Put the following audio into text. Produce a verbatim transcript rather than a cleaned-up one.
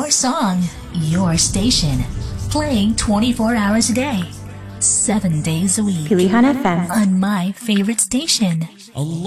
your song, your station. Playing twenty-four hours a day, seven days a week. Pilihan F M. On my favorite station. Allah.